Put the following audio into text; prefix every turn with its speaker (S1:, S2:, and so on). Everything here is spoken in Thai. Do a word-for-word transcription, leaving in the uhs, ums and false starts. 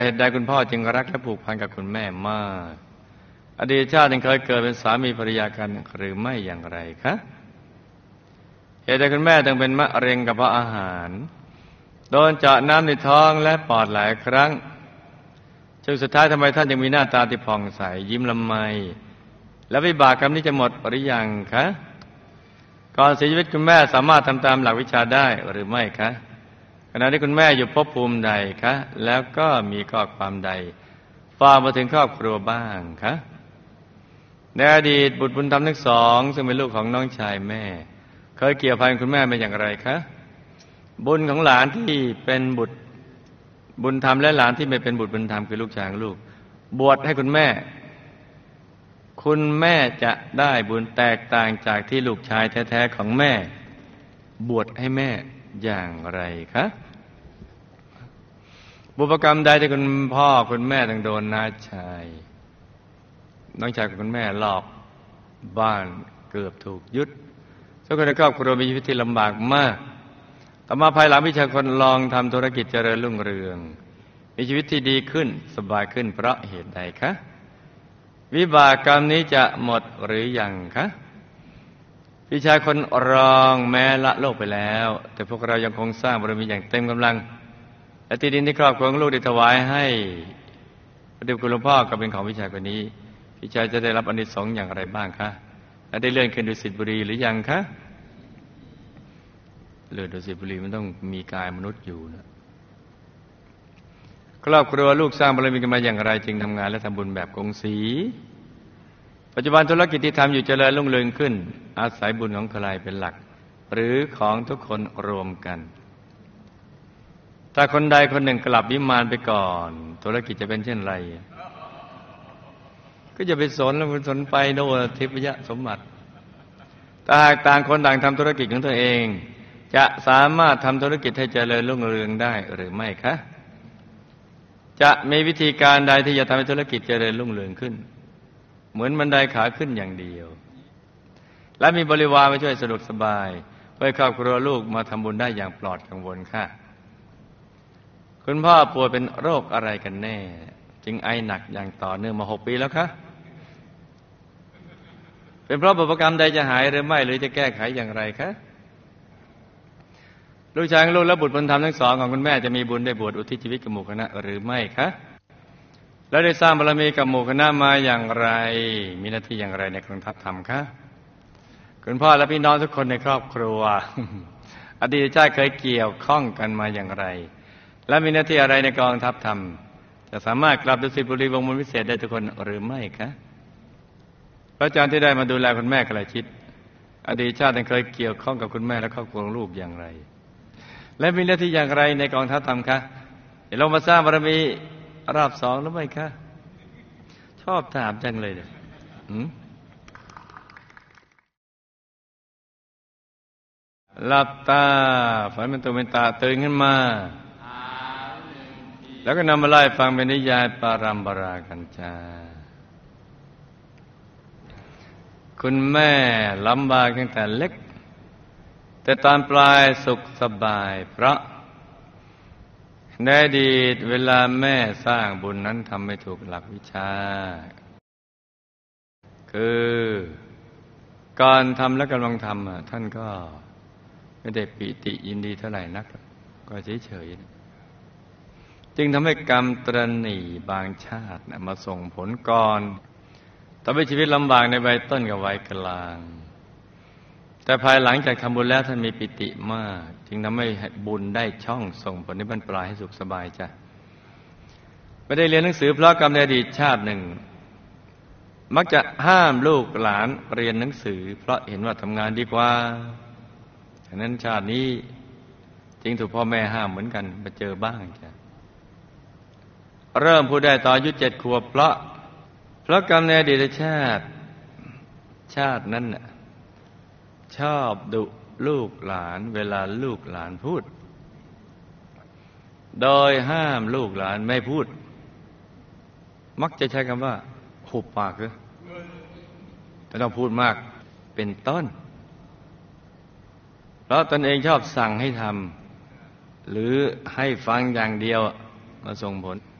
S1: เหตุใดคุณพ่อจึงรักและผูกพันกับคุณแม่มากอดีตชาติยังเคยเกิดเป็นสามีภรรยากันหรือไม่อย่างไรคะเหตุใดคุณแม่จึงเป็นมะเร็งกระเพาะอาหารโดนเจาะน้ำในท้องและปอดหลายครั้งจนสุดท้ายทำไมท่านยังมีหน้าตาที่ผ่องใสยิ้มละไมและวิบากกรรมนี้จะหมดหรือยังคะก่อนเสียชีวิตคุณแม่สามารถทำตามหลักวิชาได้หรือไม่คะขณะที่คุณแม่อยู่ภพภูมิใดคะแล้วก็มีข้อความใดฝากมาถึงครอบครัวบ้างคะในอดีตบุตรบุญธรรมทั้งสองซึ่งเป็นลูกของน้องชายแม่เคยเกี่ยวพันคุณแม่เป็นอย่างไรคะบุญของหลานที่เป็นบุตรบุญธรรมและหลานที่ไม่เป็นบุตรบุญธรรมคือลูกชายลูกบวชให้คุณแม่คุณแม่จะได้บุญแตกต่างจากที่ลูกชายแท้ๆของแม่บวชให้แม่อย่างไรคะบุพกรรมใดที่คุณพ่อคุณแม่ต้องโดนน้าชายน้องชายของคุณแม่หลอกบ้านเกือบถูกยึดทุกคนในครอบครัวมีชีวิตที่ลำบากมากต่อมาภายหลังวิชาคนลองทำธุรกิจเจริญรุ่งเรืองมีชีวิตที่ดีขึ้นสบายขึ้นเพราะเหตุใดคะวิบากกรรมนี้จะหมดหรือยังคะพี่ชายคนรองแม้ละโลกไปแล้วแต่พวกเรายังคงสร้างบารมีอย่างเต็มกำลังและที่ดินที่ครอบครัวของลูกได้ถวายให้พระเดชคุณหลวงพ่อก็เป็นของพี่ชายคนนี้พี่ชายจะได้รับอานิสงส์อย่างไรบ้างคะและได้เลื่อนขึ้นดุสิตบุรีหรือยังคะเลื่อนดุสิตบุรีมันต้องมีกายมนุษย์อยู่นะครอบครัวลูกสร้างบารมีกันมาอย่างไรจึงทำงานและทำบุญแบบกงสีปัจจุบันธุรกิจที่ทำอยู่เจริญรุ่งเรืองขึ้นอาศัยบุญของใครเป็นหลักหรือของทุกคนรวมกันถ้าคนใดคนหนึ่งกลับวิมานไปก่อนธุรกิจจะเป็นเช่นไรก็จะไปสนแล้วสนไปโน่นทิพยสมบัติถ้าหากต่างคนต่างทำธุรกิจของตัวเองจะสามารถทำธุรกิจให้เจริญรุ่งเรืองได้หรือไม่คะจะมีวิธีการใดที่จะทำให้ธุรกิจเจริญรุ่งเรืองขึ้นเหมือนบันไดขาขึ้นอย่างเดียวและมีบริวารมาช่วยสะดวกสบายเพื่อครอบครัวลูกมาทำบุญได้อย่างปลอดกังวลค่ะคุณพ่อป่วยเป็นโรคอะไรกันแน่จึงไอหนักอย่างต่อเนื่องมาหกปีแล้วคะเป็นเพราะบุพกรรมใดจะหายหรือไม่หรือจะแก้ไขอย่างไรคะลูกชายลูกและบุตรบุญธรรมทั้งสองของคุณแม่จะมีบุญได้บวชอุทิศชีวิตกับหมู่คณะหรือไม่คะแล้วได้สร้างบารมีกับหมู่คณะมาอย่างไรมีหน้าที่อย่างไรในกองทัพธรรมคะคุณพ่อและพี่น้องทุกคนในครอบครัวอดีตชาติเคยเกี่ยวข้องกันมาอย่างไรและมีหน้าที่อะไรในกองทัพธรรมจะสามารถกลับดุสิตบุรีวงศ์มนต์วิเศษได้ทุกคนหรือไม่คะพระอาจารย์ที่ได้มาดูแลคุณแม่ใกล้ชิดอดีตชาติเคยเกี่ยวข้องกับคุณแม่และครอบครัวลูกอย่างไรและมีหน้าที่อย่างไรในกองทัพธรรมคะเดี๋ยวเรามาสร้างบารมีรอบสองหรือไม่คะชอบถามจังเลยเนี่ยหลับตาฝันเป็นตัวเป็นตาตื่นขึ้นมาแล้วก็นำมาไล่ฟังเป็นนิยายปารัมปรากันจ้าคุณแม่ลำบากตั้งแต่เล็กแต่ตอนปลายสุขสบายเพราะในอดีตเวลาแม่สร้างบุญนั้นทำไม่ถูกหลักวิชาคือก่อนทำและกำลังทำท่านก็ไม่ได้ปิติยินดีเท่าไหร่นักก็เฉยๆจึงทำให้กรรมตรณีบางชาติมาส่งผลก่อนทำให้ชีวิตลำบากในวัยต้นกับวัยกลางแต่ภายหลังจากทำบุญแล้วท่านมีปิติมากจึงทำให้บุญได้ช่องส่งผลในบรรปลายให้สุขสบายจ้ะไม่ได้เรียนหนังสือเพราะกรรมในอดีตชาติหนึ่งมักจะห้ามลูกหลานเรียนหนังสือเพราะเห็นว่าทำงานดีกว่าฉะนั้นชาตินี้จึงถูกพ่อแม่ห้ามเหมือนกันมาเจอบ้างจ้ะเริ่มพูดได้ตอนอายุเจ็ดขวบเพราะเพราะกรรมในอดีตชาติชาตินั้นน่ะชอบดุลูกหลานเวลาลูกหลานพูดโดยห้ามลูกหลานไม่พูดมักจะใช้คำว่าหุบปากเลยไม่ต้องพูดมากเป็นต้นเพราะตนเองชอบสั่งให้ทำหรือให้ฟังอย่างเดียวมาส่งผล